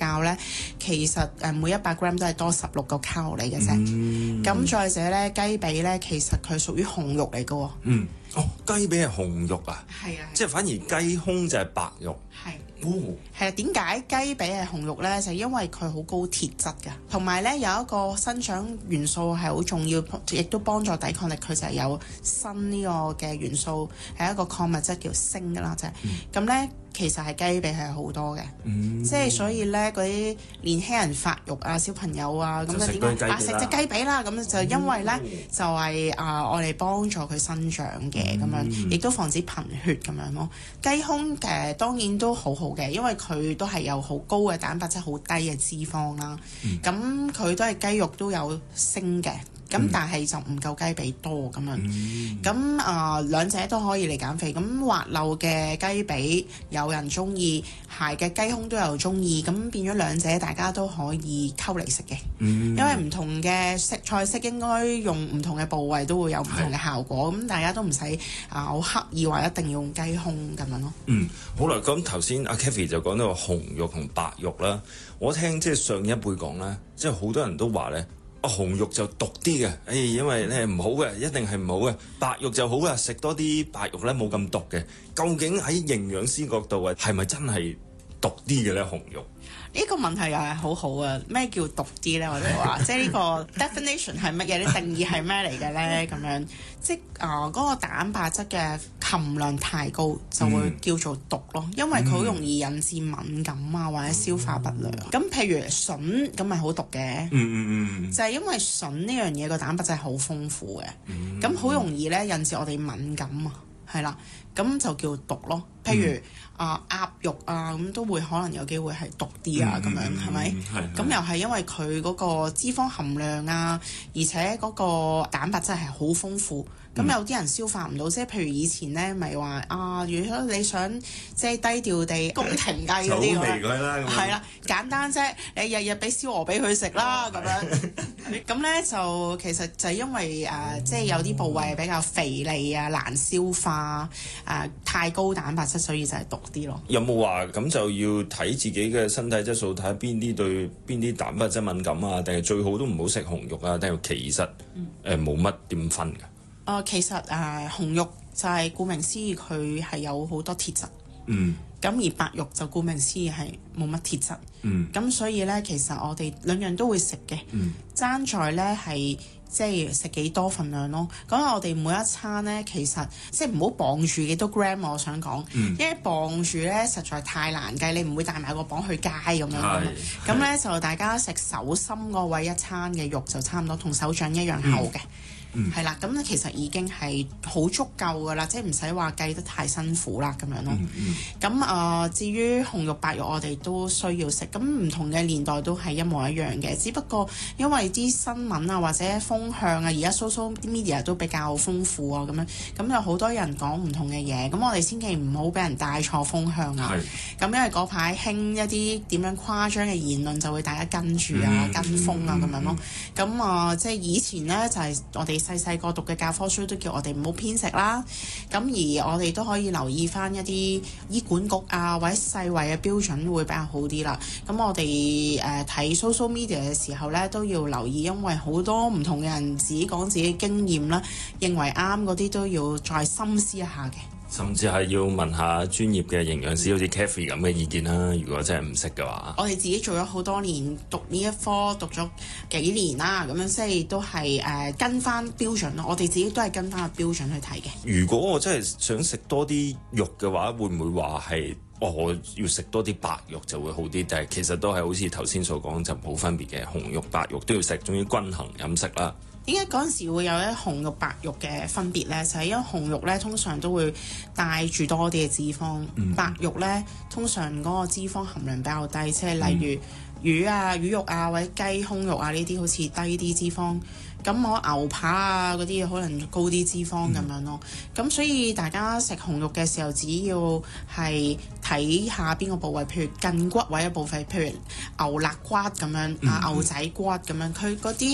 較咧，其實每100 gram 都係多16個卡路里嘅啫。咁再者咧，雞髀咧其實佢屬於紅肉嚟嘅喎。 雞髀係紅肉啊？ 係啊， 即係反而雞胸就係白肉。 係。係啊，點解雞髀係紅肉咧？就係因為佢好高鐵質㗎，同埋咧有一個生長元素係好重要，亦都幫助抵抗力。佢就係有鋅呢個嘅元素，係一個礦物質叫鋅㗎啦，就係咁咧。其實係雞髀係好多嘅，即係所以咧嗰啲年輕人發育啊、小朋友啊咁就點解食隻雞髀啦？咁就因為咧就係我哋幫助佢生長嘅咁樣，亦都防止貧血咁樣咯。雞胸當然都好好嘅，因為佢都係有好高嘅蛋白質、好低嘅脂肪啦。咁佢都係雞肉都有鋅嘅。咁但係就唔夠雞髀多咁樣，咁兩者都可以嚟減肥。咁滑溜嘅雞髀有人中意，鞋嘅雞胸都有中意，咁變咗兩者大家都可以溝嚟食嘅。因為唔同嘅菜式應該用唔同嘅部位都會有唔同嘅效果，咁大家都唔使好刻意話一定要用雞胸咁樣咯。 好啦，咁頭先阿 Kathy 就講到紅肉同白肉啦，我聽即係上一輩講啦，即係好多人都話咧。紅肉就毒啲嘅，因為咧唔好嘅，一定係唔好嘅。白肉就好啦，食多啲白肉咧冇咁毒嘅。究竟喺營養師角度係咪真係毒啲嘅咧？紅肉呢個問題又係好好啊！咩叫毒啲咧？我哋話即係呢個 definition 係乜嘢？啲定義係咩嚟嘅咧？咁樣即係嗰個蛋白質嘅含量太高就會叫做毒咯，因為佢好容易引致敏感啊或者消化不良。咁譬如筍咁咪好毒嘅，就係因為筍呢樣嘢個蛋白質係好豐富嘅，咁好容易咧引致我哋敏感啊，係啦，咁就叫毒咯。譬如鴨肉啊，咁都會可能有機會係毒啲啊，咁樣係咪？咁又係因為佢嗰個脂肪含量啊，而且嗰個蛋白質係好豐富。咁有啲人消化唔到，即係譬如以前咧，咪話如果你想即係低調地宮廷雞嗰啲咁，係啦，簡單啫，你日日俾燒鵝俾佢食啦，咁樣。咁咧就其實就係因為即係有啲部位比較肥膩啊、難消化太高蛋白質，所以就係毒啲咯。 有冇話咁就要睇自己嘅身體質素，睇下邊啲對邊啲蛋白質敏感啊？定係最好都唔好食紅肉啊？定係其實冇乜點分㗎？ 其實紅肉就係顧名思義，佢係有好多鐵質。咁而白肉就顧名思義係冇乜鐵質。咁所以咧，其實我哋兩樣都會食嘅。爭在咧係即係食幾多份量咯。咁我哋每一餐咧，其實即係唔好磅住幾多 gram。我想講，因為磅住咧實在太難計，你唔會帶埋個磅去街咁樣。咁咧就大家食手心嗰位一餐嘅肉就差唔多同手掌一樣厚嘅。係啦，咁其實已經係好足夠㗎啦，即係唔使話計得太辛苦啦咁樣咯。咁至於紅肉白肉，我哋都需要食。咁唔同嘅年代都係一模一樣嘅，只不過因為啲新聞啊或者風向啊，而家 social media 都比較豐富啊咁樣，咁有好多人講唔同嘅嘢，咁我哋千祈唔好俾人帶錯風向啊。咁因為嗰排興一啲點樣誇張嘅言論，就會大家跟住啊、跟風啊咁樣咯。咁即係以前呢，就係我哋細個讀嘅教科書都叫我哋唔好偏食啦，咁而我哋都可以留意翻一啲醫管局啊或者世衛嘅標準會比較好啲啦。咁我哋睇 social media 嘅時候咧都要留意，因為好多唔同嘅人自己講自己經驗啦，認為啱嗰啲都要再深思一下嘅。 甚至係要問下專業嘅營養師，好似 Kathy 咁嘅意見啦。如果真係唔識嘅話， 我哋自己做咗好多年，讀呢一科讀咗幾年啦，咁樣即係都係跟翻標準咯。我哋自己都係跟翻個標準去睇嘅。 如果我真係想食多啲肉嘅話，會唔會話係我要食多啲白肉就會好啲？但係其實都係好似頭先所講就冇分別嘅，紅肉白肉都要食，總之均衡飲食啦。 點解嗰陣時會有一紅肉白肉嘅分別呢？就係因為紅肉咧通常都會帶住多啲嘅脂肪，白肉咧通常嗰個脂肪含量比較低，即係例如魚肉啊或者雞胸肉啊呢啲好似低啲脂肪。咁我牛扒啊嗰啲可能高啲脂肪咁樣咯。咁所以大家食紅肉嘅時候，只要係睇下邊個部位，譬如近骨位嘅部位，譬如牛肋骨咁樣牛仔骨咁樣，佢嗰啲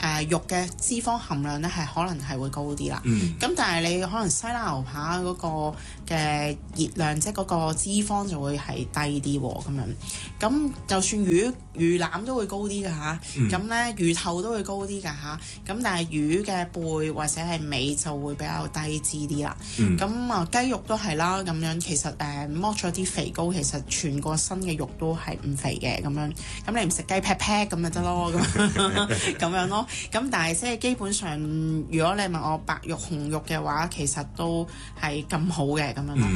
肉嘅脂肪含量咧係可能係會高啲啦。咁但係你可能西冷牛扒嗰個嘅熱量，即係嗰個脂肪就會係低啲喎咁樣。咁就算魚腩都會高啲㗎嚇，咁咧魚頭都會高啲㗎嚇。咁但係魚嘅背或者係尾就會比較低脂啲啦。咁雞肉都係啦，咁樣其實剝咗啲肥膏，其實全個身嘅肉都係唔肥嘅咁樣。咁你唔食雞劈劈咁咪得咯，咁樣咯。咁但係即係基本上，如果你問我白肉紅肉嘅話，其實都係咁好嘅咁樣咯。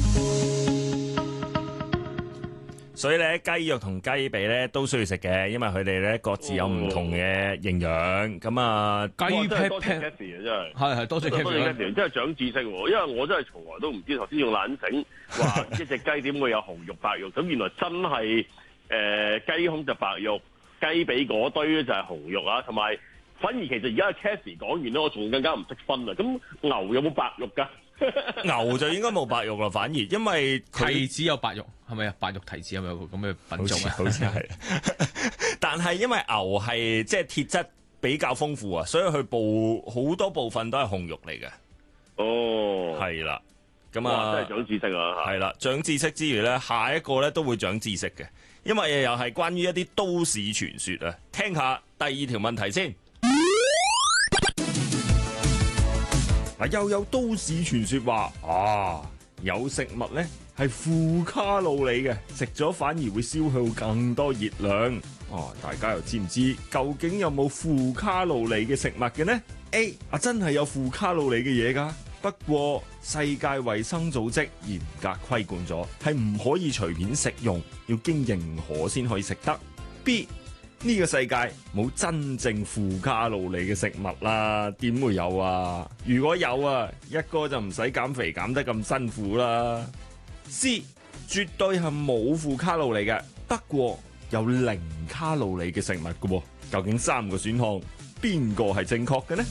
所以咧，雞肉同雞髀咧都需要食嘅，因為佢哋咧各自有唔同嘅營養。咁啊， 雞劈劈啊，真係係多謝 Kathy， 真係長知識喎。因為我真係從來都唔知，頭先用懶醒話一隻雞點會有紅肉白肉，咁原來真係雞胸就白肉，雞髀嗰堆咧就係紅肉啊。同埋反而其實而家 Kathy 講完咧，我仲更加唔識分啊。咁牛有冇白肉㗎？ 牛就應該冇白肉啦，反而因為提子有白肉，係咪啊？白肉提子係咪有個咁嘅品種啊？ 好似係，但係因為牛係即係鐵質比較豐富啊，所以佢好多部分都係紅肉嚟嘅。 哦， 係啦，咁啊， 真係長知識啊！ 係啦，長知識之餘咧，下一個咧都會長知識嘅，因為又係關於一啲都市傳說啊。聽下第二條問題先。又有都市傳說話有食物呢係負卡路里嘅，食咗反而會消耗更多熱量。大家又知唔知究竟有冇負卡路里嘅食物嘅呢？ A 真係有負卡路里嘅嘢㗎，不過世界衛生組織嚴格規管咗，係唔可以隨便食用，要經認可先可以食得。B 呢個世界冇真正負卡路里嘅食物啦，點會有啊？如果有啊，一哥就唔使減肥減得咁辛苦啦。C 絕對係冇負卡路里嘅，不過有零卡路里嘅食物嘅喎。究竟3個選項邊個係正確嘅呢？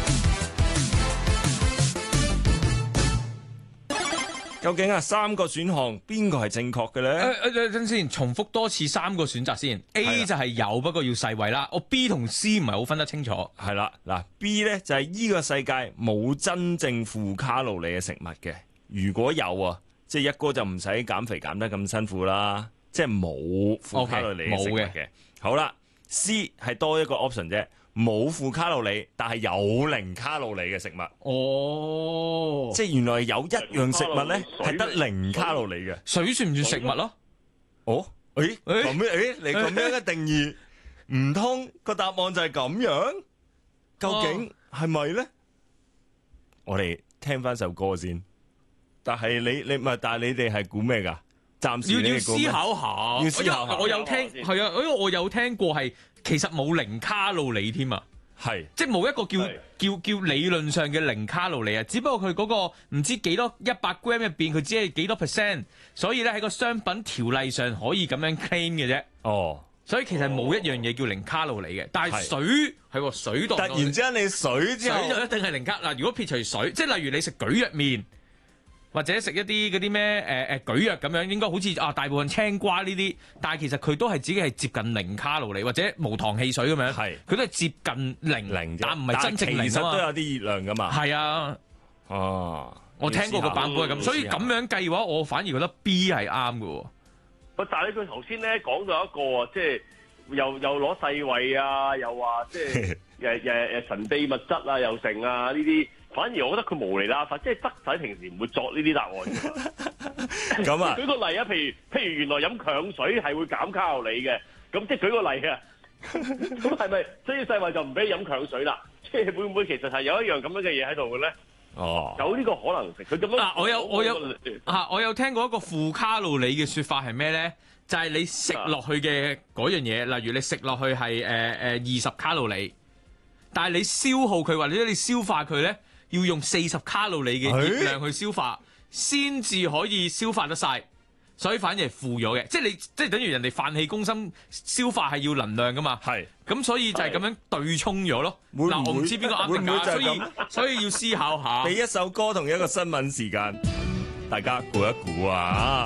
究竟3個選項邊個係正確嘅咧？ 等先，重複多次3個選擇先。A 就係有，不過要世衛啦。我 B 同 C 唔係好分得清楚。 係啦，嗱 B 咧就係呢個世界冇真正負卡路里嘅食物嘅。如果有啊，即係一哥就唔使減肥減得咁辛苦啦。即係冇負卡路里嘅食物嘅。好啦 ，C 係多一個 option 啫。冇負卡路里，但係有零卡路里嘅食物。即係原來有一樣食物咧係得零卡路里嘅。 水算唔算食物咯？ 咁樣，你咁樣嘅定義，唔通個答案就係咁樣？究竟係咪咧？我哋聽翻首歌先。但係你唔係，但係你哋係估咩噶？暫時要思考下。 要思考下。 我有聽，係啊，因為我有聽過係。其實冇零卡路里添啊， 係即係冇一個叫理論上嘅零卡路里啊，只不過佢嗰個唔知幾多100 gram 入邊，佢只係幾多 percent， 所以咧喺個商品條例上可以咁樣 claim 嘅啫。所以其實冇一樣嘢叫零卡路里嘅，但係水係水當突然之間你水之後水就一定係零卡嗱。如果撇除水，即係例如你食蒟蒻麵。或者食一啲嗰啲咩蒟蒻咁樣，應該好似大部分青瓜呢啲，但係其實佢都係自己係接近零卡路里，或者無糖汽水咁樣，佢都係接近零，但唔係真正零啊嘛。其實都有啲熱量噶嘛。係啊，我聽過個版本係咁，所以咁樣計嘅話，我反而覺得 B 係啱嘅喎。 但係佢頭先咧講咗一個，即係又攞世衛啊，又話即係神秘物質啊，又成啊呢啲。反而我覺得佢無厘啦發，即係德仔平時唔會作呢啲答案嘅。咁啊，舉個例啊，譬如原來飲強水係會減卡路里嘅，咁即係舉個例啊。咁係咪所以世衛就唔俾你飲強水啦？即係會唔會其實係有一樣咁樣嘅嘢喺度嘅咧？有呢個可能性。佢咁樣我有聽過一個負卡路里嘅説法係咩咧？就係你食落去嘅嗰樣嘢，例如你食落去係20卡路里，但係你消耗佢或者你消化佢咧，要用40卡路里嘅熱量去消化，先至可以消化得晒，所以反而係負咗嘅。即係你即係等於人哋飯氣攻心，消化係要能量噶嘛。咁所以就係咁樣對沖咗咯。嗱，我唔知邊個啱定假，所以要思考下。 俾一首歌同一個新聞時間，大家估一估啊！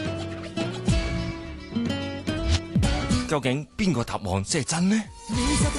究竟邊個答案先係真呢？